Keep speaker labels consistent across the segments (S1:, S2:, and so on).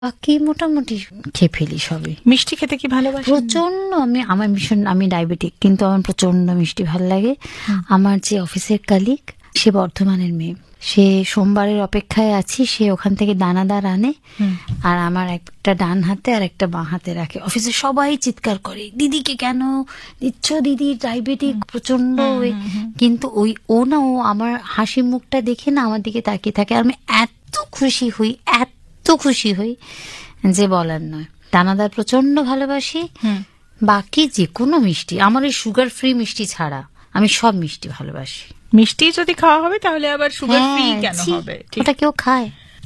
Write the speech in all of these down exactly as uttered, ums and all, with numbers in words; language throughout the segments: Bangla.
S1: বাকি মোটামুটি খেয়ে ফেলি সবই।
S2: মিষ্টি খেতে কি ভালোবাসি?
S1: প্রচন্ড। আমি আমার ভীষণ, আমি ডায়াবেটিক, কিন্তু আমার প্রচন্ড মিষ্টি ভালো লাগে। আমার যে অফিসের কালিগ, সে বর্ধমানের মেয়ে, সে সোমবারের অপেক্ষায় আছি, সে ওখান থেকে দানাদার আনে, আর আমার একটা ডান হাতে আর একটা বাঁ হাতে রাখে। অফিসে সবাই চিৎকার করে, দিদিকে কেন দিচ্ছ, দিদি ডায়াবেটিক প্রচন্ড। কিন্তু ওই ও না, ও আমার হাসি মুখটা দেখে না আমার দিকে তাকিয়ে থাকে, আর আমি এত খুশি হই, এত খুশি হই যে বলার নয়। দানাদার প্রচন্ড ভালোবাসি। বাকি যে কোনো মিষ্টি, আমার ওই সুগার ফ্রি মিষ্টি ছাড়া আমি সব মিষ্টি ভালোবাসি।
S2: মিষ্টি যদি খাওয়া হবে তাহলে আবার সুগার ফ্রি কেন হবে?
S1: ওটা কেউ খায়?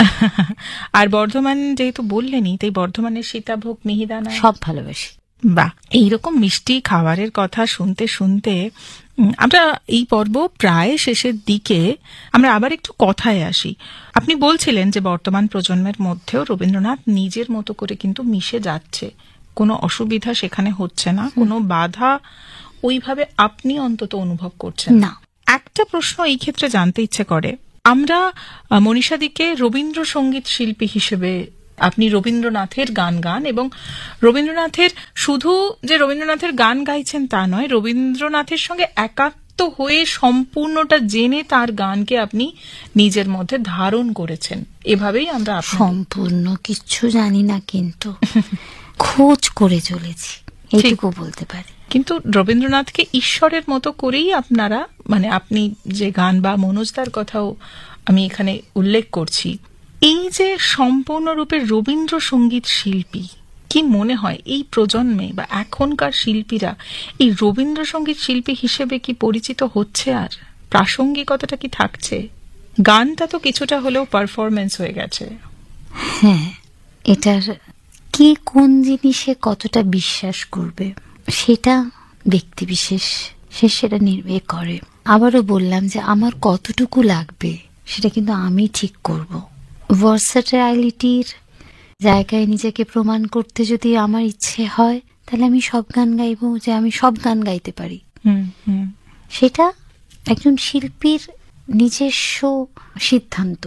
S2: আর বর্ধমান যেহেতু বললেনি, তাই বর্ধমানের সীতাভোগ, মিহিদানা
S1: সব ভালোবাসি।
S2: বাহ, এইরকম মিষ্টি খাবারের কথা শুনতে শুনতে আমরা এই পর্ব প্রায় শেষের দিকে। আমরা আবার একটু কথায় আসি। আপনি বলছিলেন যে বর্তমান প্রজন্মের মধ্যেও রবীন্দ্রনাথ নিজের মতো করে কিন্তু মিশে যাচ্ছে, কোনো অসুবিধা সেখানে হচ্ছে না, কোনো বাধা ওইভাবে আপনি অন্তত অনুভব করছেন
S1: না।
S2: একটা প্রশ্ন এই ক্ষেত্রে জানতে ইচ্ছে করে, আমরা মনীষাদিকে রবীন্দ্রসঙ্গীত শিল্পী হিসেবে, আপনি রবীন্দ্রনাথের গান গান, এবং রবীন্দ্রনাথের শুধু যে রবীন্দ্রনাথের গান গাইছেন তা নয়, রবীন্দ্রনাথের সঙ্গে একাত্ম হয়ে সম্পূর্ণটা জেনে তার গানকে আপনি নিজের মধ্যে ধারণ করেছেন। এভাবেই আমরা
S1: সম্পূর্ণ কিচ্ছু জানি না, কিন্তু খোঁজ করে চলেছি, এইটুকু বলতে পারি।
S2: কিন্তু রবীন্দ্রনাথকে ঈশ্বরের মতো করেই আপনারা, মানে আপনি যে গান, বা মনোজদার কথাও আমি এখানে উল্লেখ করছি, এই যে সম্পূর্ণরূপে রবীন্দ্রসঙ্গীত শিল্পী, কি মনে হয় এই প্রজন্মে বা এখনকার শিল্পীরা এই রবীন্দ্রসঙ্গীত শিল্পী হিসেবে কি পরিচিত হচ্ছে? আর প্রাসঙ্গিকতাটা কি থাকছে? গানটা তো কিছুটা হলেও পারফরমেন্স হয়ে গেছে।
S1: হ্যাঁ, এটার কি কোন জিনিসে কতটা বিশ্বাস করবে সেটা ব্যক্তি বিশেষ, সে সেটা নির্ভর করে। আবারও বললাম যে আমার কতটুকু লাগবে সেটা কিন্তু আমি ঠিক করব। ভার্সেটাইলিটির জায়গায় নিজেকে প্রমাণ করতে যদি আমার ইচ্ছে হয়, তাহলে আমি সব গান গাইবো, যে আমি সব গান গাইতে পারি। সেটা একজন শিল্পীর নিজস্ব সিদ্ধান্ত।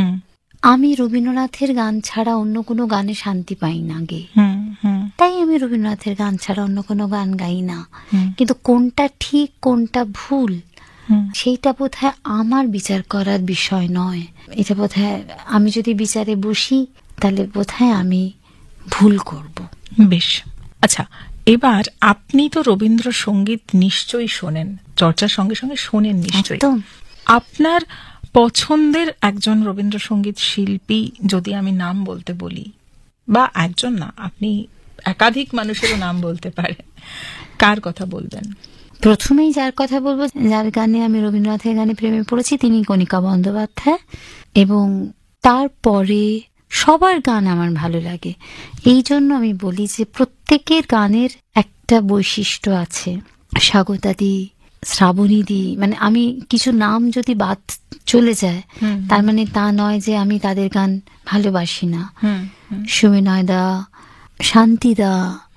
S1: আমি রবীন্দ্রনাথের গান ছাড়া অন্য কোনো গানে শান্তি পাই না গে, তাই আমি রবীন্দ্রনাথের গান ছাড়া অন্য কোনো গান গাই না। কিন্তু কোনটা ঠিক কোনটা ভুল সেইটা বোধহয় আমার বিচার করার বিষয় নয়। এটা বোধহয় আমি যদি বিচারে বসি তাহলে বোধহয় আমি ভুল করব।
S2: বেশ, আচ্ছা, এবার আপনি তো রবীন্দ্রসঙ্গীত নিশ্চয়ই শোনেন, চর্চার সঙ্গে সঙ্গে শোনেন নিশ্চয়ই। আপনার পছন্দের একজন রবীন্দ্রসঙ্গীত শিল্পী যদি আমি নাম বলতে বলি, বা একজন না, আপনি একাধিক মানুষেরও নাম বলতে পারেন, কার কথা বলবেন?
S1: প্রথমেই যার কথা বলবো, যার গানে আমি রবীন্দ্রনাথের গানে প্রেমে পড়েছি, তিনি কণিকা বন্দ্যোপাধ্যায়। এবং তারপরে সবার গান আমার ভালো লাগে। এই জন্য আমি বলি যে প্রত্যেকের গানের একটা বৈশিষ্ট্য আছে। স্বাগতাদি, শ্রাবণীদি, মানে আমি কিছু নাম যদি বাদ চলে যায় তার মানে তা নয় যে আমি তাদের গান ভালোবাসি না। সুমিনয়দা, শান্তিদা,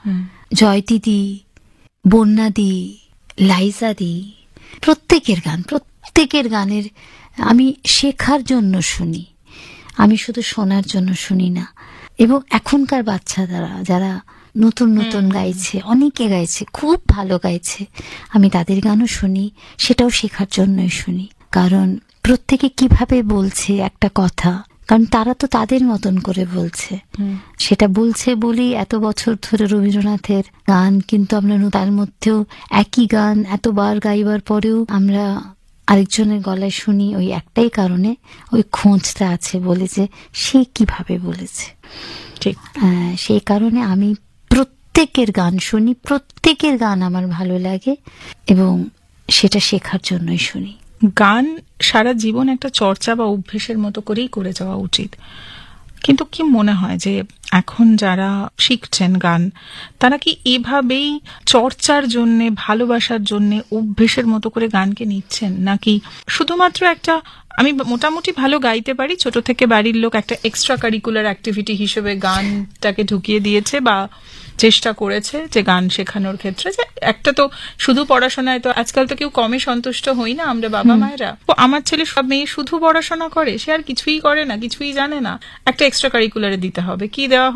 S1: জয়তিদি, বন্যাদি, লাইজাদি, প্রত্যেকের গান, প্রত্যেকের গানের আমি শেখার জন্য শুনি, আমি শুধু শোনার জন্য শুনি না। এবং এখনকার বাচ্চারা যারা নতুন নতুন গাইছে, অনেকে গাইছে, খুব ভালো গাইছে, আমি তাদের গানও শুনি, সেটাও শেখার জন্যই শুনি। কারণ প্রত্যেকে কিভাবে বলছে একটা কথা, কারণ তারা তো তাদের মতন করে বলছে, সেটা বলছে বলেই এত বছর ধরে রবীন্দ্রনাথের গান, কিন্তু আমরা তার মধ্যেও একই গান এতবার গাইবার পরেও আমরা আরেকজনের গলায় শুনি, ওই একটাই কারণে, ওই খোঁজটা আছে বলে যে সে কিভাবে বলেছে।
S2: ঠিক,
S1: সেই কারণে আমি প্রত্যেকের গান শুনি, প্রত্যেকের গান আমার ভালো লাগে, এবং সেটা শেখার জন্যই শুনি।
S2: গান সারা জীবন একটা চর্চা বা অভ্যেসের মতো করেই করে যাওয়া উচিত। কিন্তু কি মনে হয় যে এখন যারা শিখছেন গান, তারা কি এভাবেই চর্চার জন্য, ভালোবাসার জন্য অভ্যেসের মতো করে গানকে নিচ্ছেন, নাকি শুধুমাত্র একটা আমি মোটামুটি ভালো গাইতে পারি, ছোট থেকে বাড়ির লোক একটা এক্সট্রা কারিকুলার অ্যাক্টিভিটি হিসেবে গানটাকে ঢুকিয়ে দিয়েছে বা চেষ্টা করেছে যে গান শেখানোর ক্ষেত্রে, যে একটা তো শুধু পড়াশোনায় তো আজকাল তো কেউ কমে সন্তুষ্ট হই না আমরা বাবা মায়েরা। তো আমার ছেলে সব মেয়ে শুধু পড়াশোনা করে, সে আর কিছুই করে না, কিছুই জানে না, একটা এক্সট্রা কারিকুলারে দিতে হবে। কি দেওয়া